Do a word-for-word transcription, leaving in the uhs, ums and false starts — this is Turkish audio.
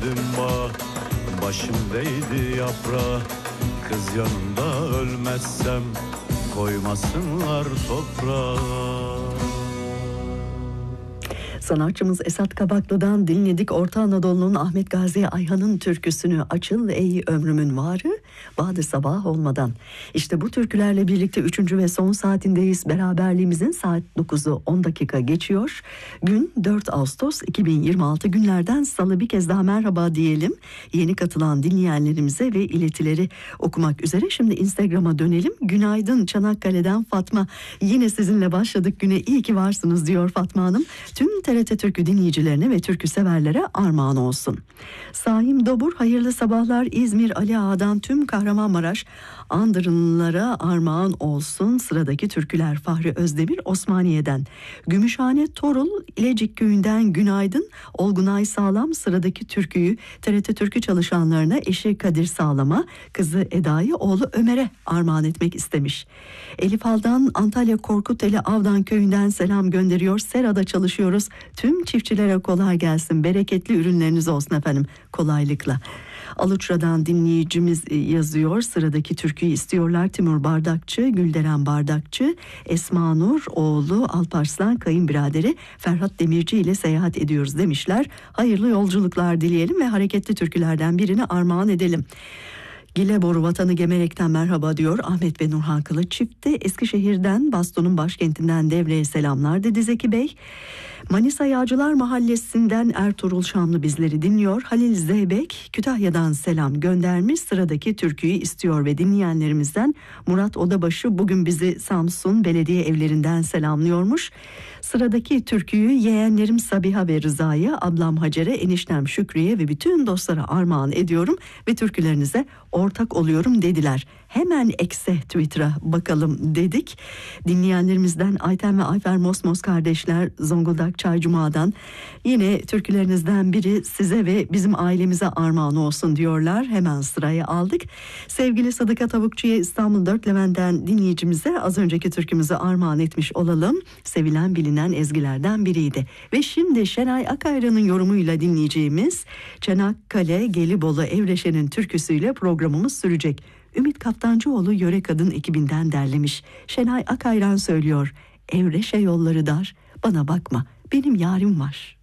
geldim ba, başım değdi yaprağa. Kız yanımda ölmezsem koymasınlar toprağa. Sanatçımız Esat Kabaklı'dan dinledik. Orta Anadolu'nun Ahmet Gazi Ayhan'ın türküsünü Açıl ey ömrümün varı, Badı sabah olmadan. İşte bu türkülerle birlikte üçüncü ve son saatindeyiz. Beraberliğimizin saat dokuzu on dakika geçiyor. Gün dört Ağustos iki bin yirmi altı, günlerden salı. Bir kez daha merhaba diyelim yeni katılan dinleyenlerimize ve iletileri okumak üzere. Şimdi Instagram'a dönelim. Günaydın Çanakkale'den Fatma. Yine sizinle başladık güne, iyi ki varsınız diyor Fatma Hanım. Tüm T R T Türkü dinleyicilerine ve türkü severlere armağan olsun. Saim Dobur, hayırlı sabahlar. İzmir Ali Ağa'dan tüm Kahramanmaraş Andırınlara armağan olsun. Sıradaki türküler Fahri Özdemir Osmaniye'den. Gümüşhane Torul İlecik Köyü'nden günaydın. Olgunay Sağlam sıradaki türküyü T R T Türkü çalışanlarına eşi Kadir Sağlam'a, kızı Eda'yı oğlu Ömer'e armağan etmek istemiş. Elif Aldan Antalya Korkuteli Avdan Köyü'nden selam gönderiyor. Serada çalışıyoruz. Tüm çiftçilere kolay gelsin. Bereketli ürünleriniz olsun efendim. Kolaylıkla. Aluçra'dan dinleyicimiz yazıyor. Sıradaki türküyü istiyorlar. Timur Bardakçı, Gülderen Bardakçı, Esma Nur oğlu Alparslan kayınbiraderi Ferhat Demirci ile seyahat ediyoruz demişler. Hayırlı yolculuklar dileyelim ve hareketli türkülerden birini armağan edelim. Gileboru vatanı Gemerek'ten merhaba diyor Ahmet ve Nurhan Kılıç çifti. Eskişehir'den, Baston'un başkentinden Devre'ye selamlar dedi Zeki Bey. Manisa Yağcılar Mahallesi'nden Ertuğrul Şamlı bizleri dinliyor. Halil Zeybek Kütahya'dan selam göndermiş. Sıradaki türküyü istiyor ve dinleyenlerimizden Murat Odabaşı bugün bizi Samsun Belediye Evlerinden selamlıyormuş. Sıradaki türküyü yeğenlerim Sabiha ve Rıza'ya, ablam Hacer'e, eniştem Şükrü'ye ve bütün dostlara armağan ediyorum ve türkülerinize ortak oluyorum dediler. Hemen ekse Twitter'a bakalım dedik. Dinleyenlerimizden Ayten ve Ayfer Mosmos kardeşler Zonguldak Çaycuma'dan yine türkülerinizden biri size ve bizim ailemize armağan olsun diyorlar. Hemen sıraya aldık. Sevgili Sadıka Tavukçu'ya İstanbul Dört Levent'ten dinleyicimize az önceki türkümüzü armağan etmiş olalım. Sevilen bilinen ezgilerden biriydi. Ve şimdi Şenay Akayran'ın yorumuyla dinleyeceğimiz Çanakkale Gelibolu Evreşe'nin türküsüyle programımız sürecek. Ümit Kaftancıoğlu Yöre Kadın ekibinden derlemiş. Şenay Akayran söylüyor. Evreşe yolları dar, bana bakma, benim yarim var.